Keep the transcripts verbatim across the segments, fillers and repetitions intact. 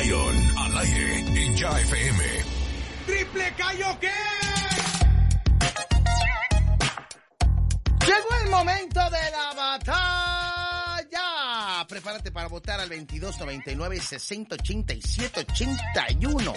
Byron, al aire en Ya F M. ¡Triple Cayo qué! Llegó el momento de la batalla. Prepárate para votar al veintidós noventa y nueve sesenta ochenta y siete ochenta y uno.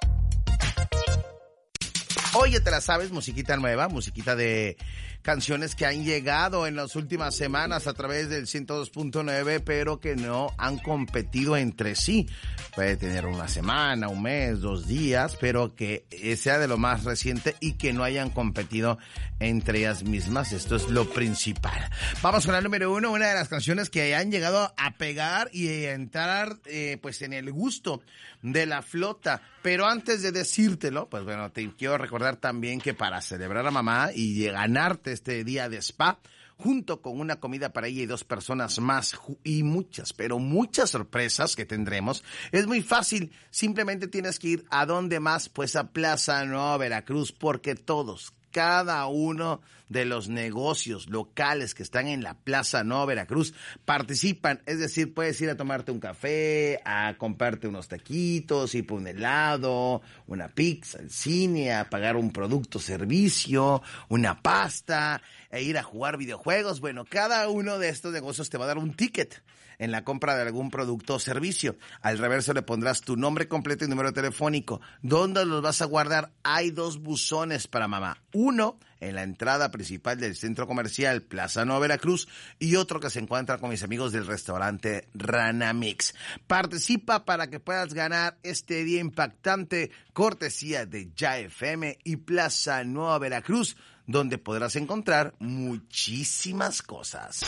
Oye, te la sabes, musiquita nueva, musiquita de canciones que han llegado en las últimas semanas a través del ciento dos punto nueve, pero que no han competido entre sí. Puede tener una semana, un mes, dos días, pero que sea de lo más reciente y que no hayan competido entre ellas mismas. Esto es lo principal. Vamos con la número uno, una de las canciones que han llegado a pegar y a entrar eh, pues en el gusto de la flota. Pero antes de decírtelo, pues bueno, te quiero recordar también que para celebrar a mamá y ganarte este día de spa, junto con una comida para ella y dos personas más y muchas, pero muchas sorpresas que tendremos, es muy fácil. Simplemente tienes que ir a dónde más, pues a Plaza Nueva Veracruz, porque todos, cada uno de los negocios locales que están en la Plaza Nueva Veracruz participan. Es decir, puedes ir a tomarte un café, a comprarte unos taquitos, ir por un helado, una pizza, el cine, a pagar un producto, servicio, una pasta, e ir a jugar videojuegos. Bueno, cada uno de estos negocios te va a dar un ticket en la compra de algún producto o servicio. Al reverso le pondrás tu nombre completo y número telefónico. ¿Dónde los vas a guardar? Hay dos buzones para mamá. Uno en la entrada principal del centro comercial Plaza Nueva Veracruz y otro que se encuentra con mis amigos del restaurante Rana Mix. Participa para que puedas ganar este día impactante, cortesía de Ya F M y Plaza Nueva Veracruz, donde podrás encontrar muchísimas cosas.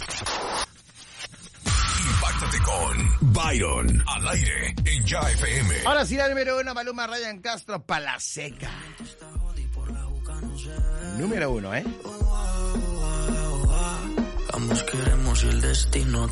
Impáctate con Byron, al aire en Ya F M. Ahora sí, la número uno, Maluma, Ryan Castro, Palaseca. Número uno, ¿eh? Ambos queremos y el destino